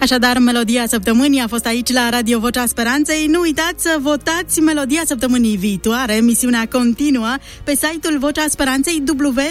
Așadar, Melodia Săptămânii a fost aici la Radio Vocea Speranței. Nu uitați să votați Melodia Săptămânii viitoare. Misiunea continuă pe site-ul Vocea Speranței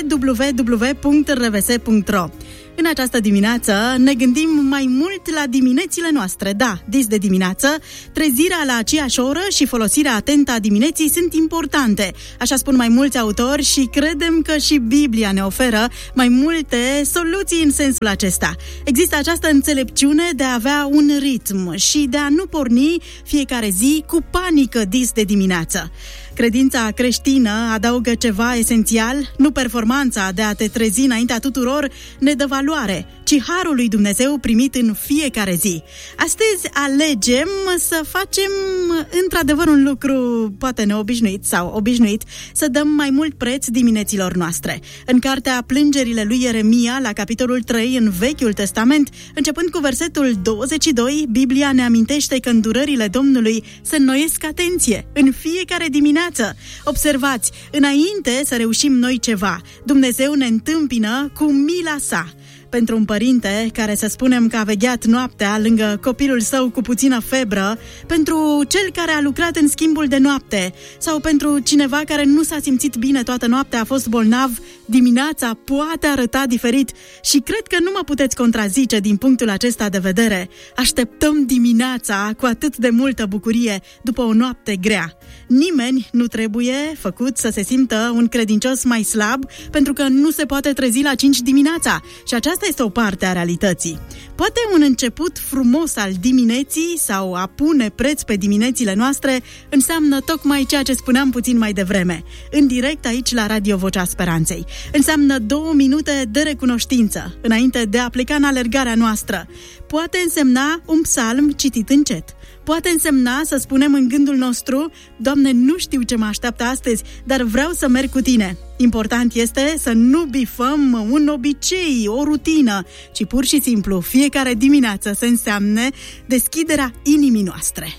www.rvs.ro. În această dimineață ne gândim mai mult la diminețile noastre. Da, dis de dimineață, trezirea la aceeași oră și folosirea atentă a dimineții sunt importante. Așa spun mai mulți autori și credem că și Biblia ne oferă mai multe soluții în sensul acesta. Există această înțelepciune de a avea un ritm și de a nu porni fiecare zi cu panică dis de dimineață. Credința creștină adaugă ceva esențial, nu performanța de a te trezi înaintea tuturor ne dă valoare, ci harul lui Dumnezeu primit în fiecare zi. Astăzi alegem să facem într-adevăr un lucru poate neobișnuit sau obișnuit, să dăm mai mult preț dimineților noastre. În cartea Plângerile lui Ieremia, la capitolul 3 în Vechiul Testament, începând cu versetul 22, Biblia ne amintește că îndurările Domnului se înnoiesc, atenție, în fiecare dimineață. Observați, înainte să reușim noi ceva, Dumnezeu ne întâmpină cu mila sa. Pentru un părinte care, să spunem, că a vegheat noaptea lângă copilul său cu puțină febră, pentru cel care a lucrat în schimbul de noapte sau pentru cineva care nu s-a simțit bine toată noaptea, a fost bolnav, dimineața poate arăta diferit și cred că nu mă puteți contrazice din punctul acesta de vedere. Așteptăm dimineața cu atât de multă bucurie după o noapte grea. Nimeni nu trebuie făcut să se simtă un credincios mai slab pentru că nu se poate trezi la 5 dimineața și aceasta este o parte a realității. Poate un început frumos al dimineții sau a pune preț pe diminețile noastre înseamnă tocmai ceea ce spuneam puțin mai devreme, în direct aici la Radio Vocea Speranței. Înseamnă 2 minute de recunoștință înainte de a pleca în alergarea noastră. Poate însemna un psalm citit încet. Poate însemna să spunem în gândul nostru: Doamne, nu știu ce mă așteaptă astăzi, dar vreau să merg cu Tine. Important este să nu bifăm un obicei, o rutină, ci pur și simplu fiecare dimineață să înseamnă deschiderea inimii noastre.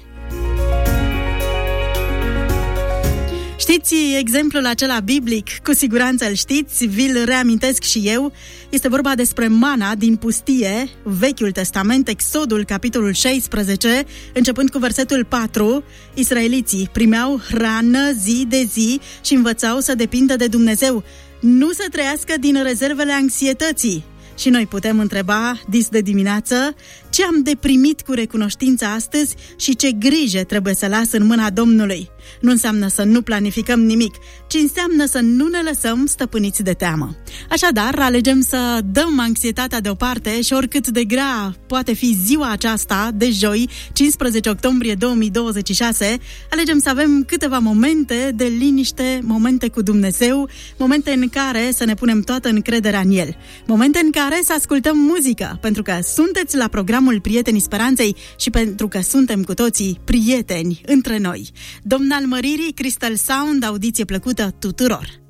Știți exemplul acela biblic? Cu siguranță îl știți, vi-l reamintesc și eu. Este vorba despre mana din pustie, Vechiul Testament, Exodul, capitolul 16, începând cu versetul 4. Israeliții primeau hrană zi de zi și învățau să depindă de Dumnezeu, nu să trăiască din rezervele anxietății. Și noi putem întreba dis de dimineață ce am de primit cu recunoștință astăzi și ce grijă trebuie să las în mâna Domnului. Nu înseamnă să nu planificăm nimic, ci înseamnă să nu ne lăsăm stăpâniți de teamă. Așadar, alegem să dăm anxietatea deoparte și oricât de grea poate fi ziua aceasta de joi, 15 octombrie 2026, alegem să avem câteva momente de liniște, momente cu Dumnezeu, momente în care să ne punem toată încrederea în El, momente în care să ascultăm muzică, pentru că sunteți la programul Prietenii Speranței și pentru că suntem cu toții prieteni între noi. Domn al măririi, Crystal Sound, audiție plăcută tuturor!